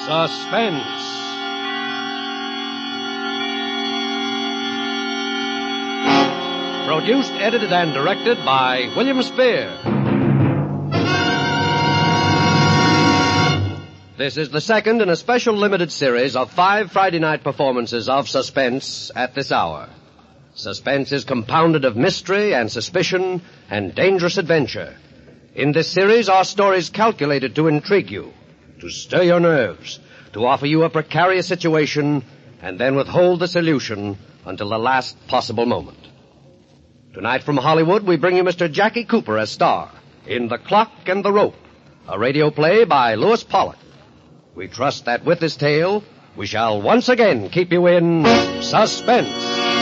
Suspense. Produced, edited, and directed by William Spear. This is the second in a special limited series of 5 Friday night performances of Suspense at this hour. Suspense is compounded of mystery and suspicion and dangerous adventure. In this series are stories calculated to intrigue you, to stir your nerves, to offer you a precarious situation, and then withhold the solution until the last possible moment. Tonight from Hollywood, we bring you Mr. Jackie Cooper as star in The Clock and the Rope, a radio play by Lewis Pollock. We trust that with this tale, we shall once again keep you in suspense.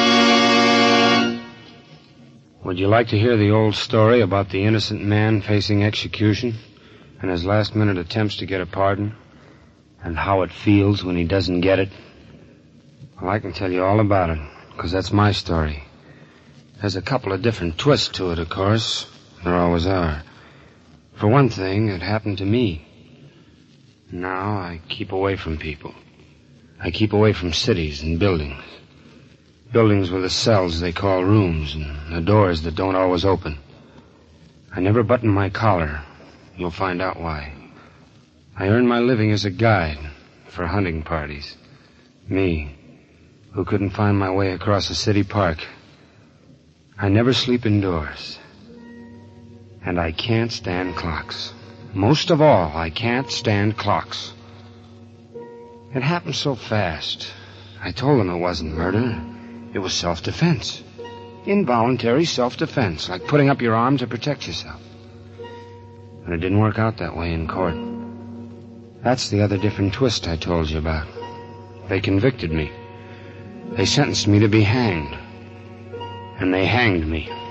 Would you like to hear the old story about the innocent man facing execution and his last-minute attempts to get a pardon, and how it feels when he doesn't get it? Well, I can tell you all about it, because that's my story. There's a couple of different twists to it, of course. There always are. For one thing, it happened to me. Now I keep away from people. I keep away from cities and buildings. Buildings with the cells they call rooms and the doors that don't always open. I never button my collar. You'll find out why. I earn my living as a guide for hunting parties. Me, who couldn't find my way across a city park. I never sleep indoors. And I can't stand clocks. Most of all, I can't stand clocks. It happened so fast. I told them it wasn't murder. It was self-defense. Involuntary self-defense, like putting up your arm to protect yourself. But it didn't work out that way in court. That's the other different twist I told you about. They convicted me. They sentenced me to be hanged. And they hanged me.